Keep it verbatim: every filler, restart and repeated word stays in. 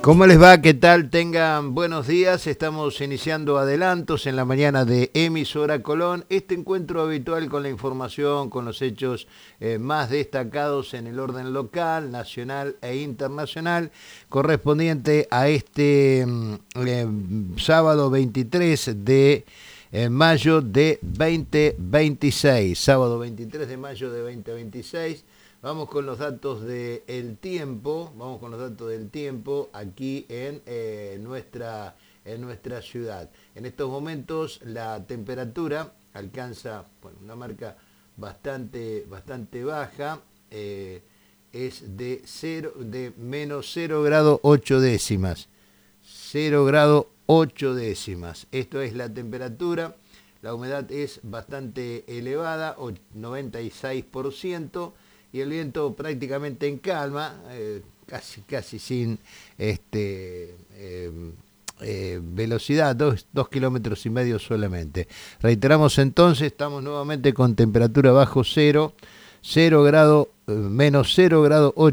¿Cómo les va? ¿Qué tal? Tengan buenos días. Estamos iniciando adelantos en la mañana de Emisora Colón. Este encuentro habitual con la información, con los hechos eh, más destacados en el orden local, nacional e internacional, correspondiente a este eh, sábado veintitrés de eh, mayo de veinte veintiséis. Sábado veintitrés de mayo de veinte veintiséis. Vamos con los datos del tiempo, vamos con los datos del tiempo aquí en, eh, nuestra, en nuestra ciudad. En estos momentos la temperatura alcanza, bueno, una marca bastante, bastante baja, eh, es de, cero, de menos cero grado ocho décimas. cero grado ocho décimas. Esto es la temperatura, la humedad es bastante elevada, noventa y seis por ciento. Y el viento prácticamente en calma, eh, casi casi sin este eh, eh, velocidad, dos, dos kilómetros y medio solamente. Reiteramos entonces, estamos nuevamente con temperatura bajo cero, cero grado, eh, menos cero grado ocho.